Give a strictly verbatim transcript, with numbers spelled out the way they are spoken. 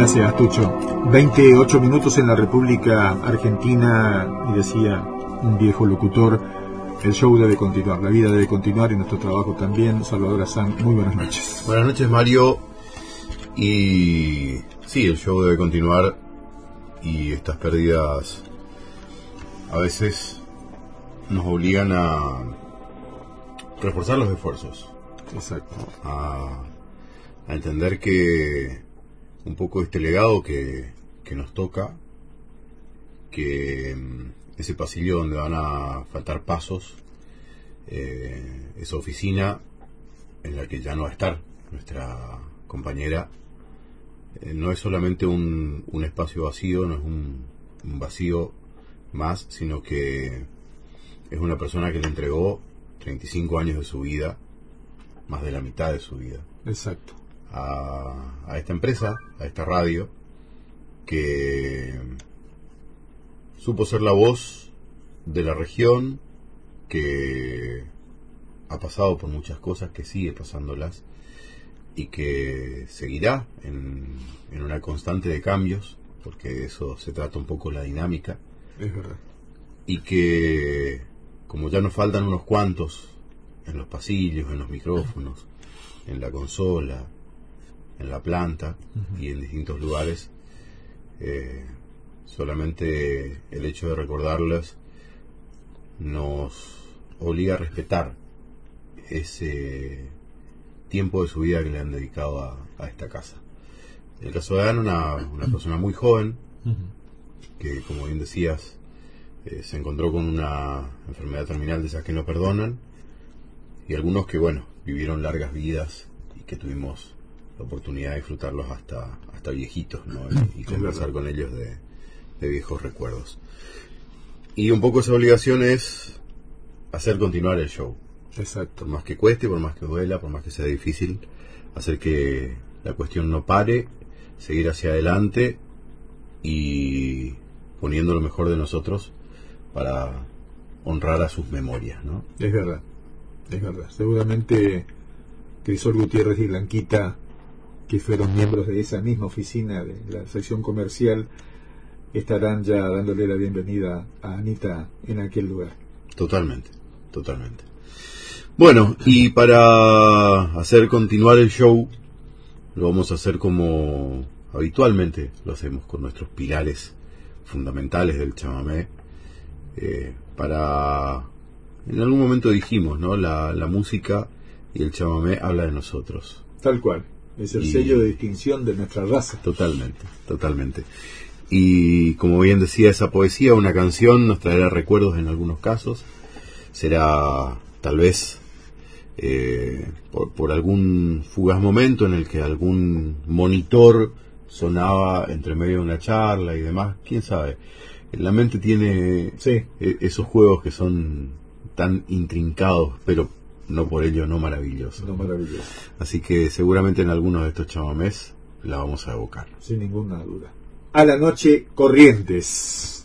Gracias, Tucho. veintiocho minutos en la República Argentina, y decía un viejo locutor, el show debe continuar, la vida debe continuar y nuestro trabajo también. Salvador Azán, muy buenas noches. Buenas noches, Mario. Y sí, el show debe continuar, y estas pérdidas a veces nos obligan a reforzar los esfuerzos. Exacto. A, a entender que un poco este legado que, que nos toca, que ese pasillo donde van a faltar pasos, eh, esa oficina en la que ya no va a estar nuestra compañera, eh, no es solamente un, un espacio vacío, no es un, un vacío más, sino que es una persona que le entregó treinta y cinco años de su vida, más de la mitad de su vida. Exacto. A, a esta empresa, a esta radio, que supo ser la voz de la región, que ha pasado por muchas cosas, que sigue pasándolas, y que seguirá en, en una constante de cambios, porque de eso se trata un poco la dinámica. Es verdad. Y que, como ya nos faltan unos cuantos en los pasillos, en los micrófonos, en la consola, en la planta, uh-huh, y en distintos lugares, eh, solamente el hecho de recordarlas nos obliga a respetar ese tiempo de su vida que le han dedicado a, a esta casa. En el caso de Ana, una, una persona muy joven, uh-huh, que, como bien decías, eh, se encontró con una enfermedad terminal de esas que no perdonan, y algunos que, bueno, vivieron largas vidas y que tuvimos la oportunidad de disfrutarlos hasta hasta viejitos, ¿no? Y, y conversar con ellos de, de viejos recuerdos. Y un poco esa obligación es hacer continuar el show. Exacto. Por más que cueste, por más que duela, por más que sea difícil, hacer que la cuestión no pare, seguir hacia adelante y poniendo lo mejor de nosotros para honrar a sus memorias, ¿no? Es verdad, es verdad. Seguramente Crisol Gutiérrez y Blanquita, que fueron miembros de esa misma oficina de la sección comercial, estarán ya dándole la bienvenida a Anita en aquel lugar. Totalmente, totalmente. Bueno, y para hacer continuar el show, lo vamos a hacer como habitualmente lo hacemos, con nuestros pilares fundamentales del chamamé. Eh, para, en algún momento dijimos, ¿no? La, la música y el chamamé habla de nosotros. Tal cual. Es el y, sello de distinción de nuestra raza. Totalmente, totalmente. Y como bien decía esa poesía, una canción nos traerá recuerdos en algunos casos. Será tal vez eh, por, por algún fugaz momento en el que algún monitor sonaba entre medio de una charla y demás. ¿Quién sabe? La mente tiene sí. esos juegos que son tan intrincados, pero no por ello no maravillosos. No maravilloso. Así que seguramente en algunos de estos chamamés la vamos a evocar. Sin ninguna duda. A la noche, Corrientes.